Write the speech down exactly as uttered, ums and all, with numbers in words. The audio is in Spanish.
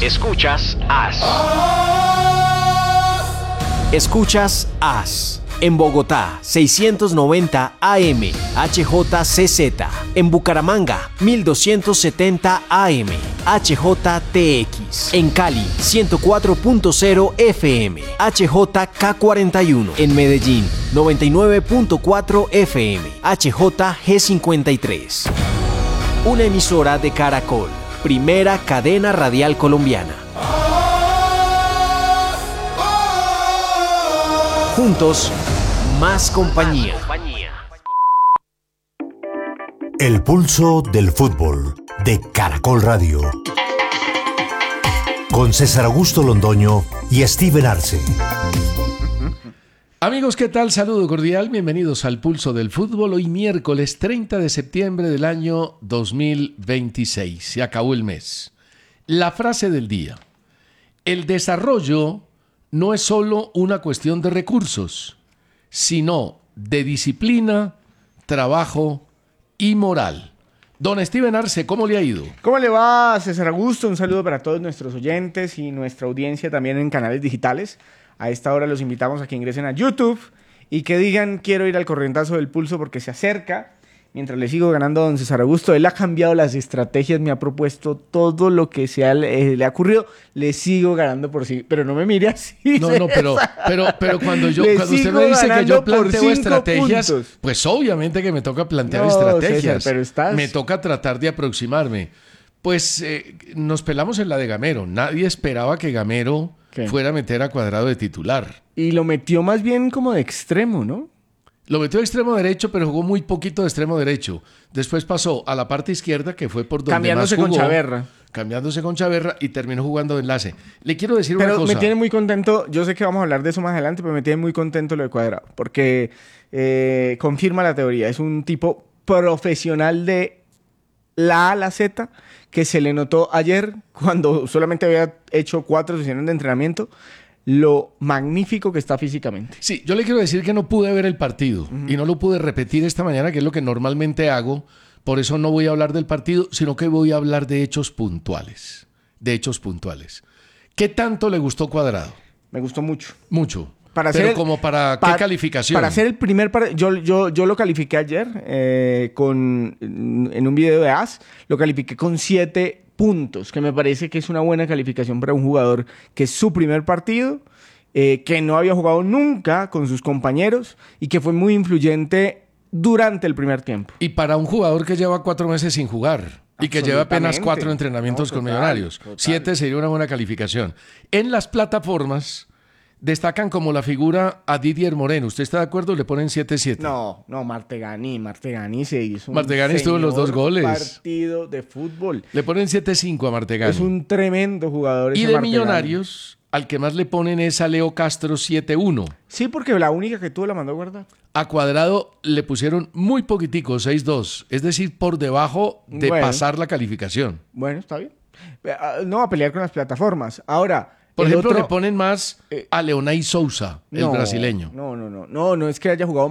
Escuchas As. Escuchas As. En Bogotá, seiscientos noventa A M, H J C Z. En Bucaramanga, mil doscientos setenta A M, H J T X. En Cali, ciento cuatro punto cero F M, H J K cuarenta y uno. En Medellín, noventa y nueve punto cuatro F M, H J G cincuenta y tres. Una emisora de Caracol, primera cadena radial colombiana. Juntos, más compañía. El pulso del fútbol de Caracol Radio. Con César Augusto Londoño y Steven Arce. Amigos, ¿qué tal? Saludo cordial, bienvenidos al Pulso del Fútbol. Hoy miércoles treinta de septiembre del año dos mil veintiséis. Se acabó el mes. La frase del día. El desarrollo no es solo una cuestión de recursos, sino de disciplina, trabajo y moral. Don Steven Arce, ¿cómo le ha ido? ¿Cómo le va, César Augusto? Un saludo para todos nuestros oyentes y nuestra audiencia también en canales digitales. A esta hora los invitamos a que ingresen a YouTube y que digan quiero ir al corrientazo del pulso porque se acerca. Mientras le sigo ganando a don César Augusto, él ha cambiado las estrategias, me ha propuesto todo lo que sea, eh, le ha ocurrido, le sigo ganando por sí, pero no me mire así. No, César. no, pero, pero, pero cuando, yo, Le cuando usted sigo me dice que ganando yo por planteo cinco estrategias, puntos. pues obviamente que me toca plantear No, estrategias. César, pero estás- Me toca tratar de aproximarme. Pues eh, nos pelamos en la de Gamero. Nadie esperaba que Gamero ¿Qué? fuera a meter a Cuadrado de titular. Y lo metió más bien como de extremo, ¿no? Lo metió de extremo derecho, pero jugó muy poquito de extremo derecho. Después pasó a la parte izquierda, que fue por donde Cambiándose más jugó. con Chaverra. Cambiándose con Chaverra y terminó jugando de enlace. Le quiero decir Pero una cosa. me tiene muy contento, yo sé que vamos a hablar de eso más adelante, pero me tiene muy contento lo de Cuadrado, porque eh, confirma la teoría. Es un tipo profesional de la A a la Z, que se le notó ayer cuando solamente había hecho cuatro sesiones de entrenamiento, lo magnífico que está físicamente. Sí, yo le quiero decir que no pude ver el partido uh-huh. y no lo pude repetir esta mañana, que es lo que normalmente hago. Por eso no voy a hablar del partido, sino que voy a hablar de hechos puntuales. De hechos puntuales. ¿Qué tanto le gustó Cuadrado? Me gustó mucho. Mucho. Para Pero hacer el, como para para, qué calificación. Para hacer el primer par- yo, yo, yo lo califiqué ayer eh, con, en un video de As, lo califiqué con siete puntos, que me parece que es una buena calificación para un jugador que es su primer partido, eh, que no había jugado nunca con sus compañeros y que fue muy influyente durante el primer tiempo. Y para un jugador que lleva cuatro meses sin jugar y que lleva apenas cuatro entrenamientos no, total, con Millonarios. Total. Siete sería una buena calificación. En las plataformas destacan como la figura a Didier Moreno. ¿Usted está de acuerdo? Le ponen siete siete. No, no, Martegani. Martegani se hizo un Martegani estuvo en los dos goles. Partido de fútbol. Le ponen siete cinco a Martegani. Es un tremendo jugador ese Y de Martegani. Millonarios, al que más le ponen es a Leo Castro siete uno. Sí, porque la única que tuvo la mandó a guardar. A Cuadrado le pusieron muy poquitico, seis dos. Es decir, por debajo de bueno, pasar la calificación. Bueno, está bien. No va a pelear con las plataformas. Ahora... Por ejemplo, otro, le ponen más a Leonay Sousa, el no, brasileño. No, no, no, no, no es que haya jugado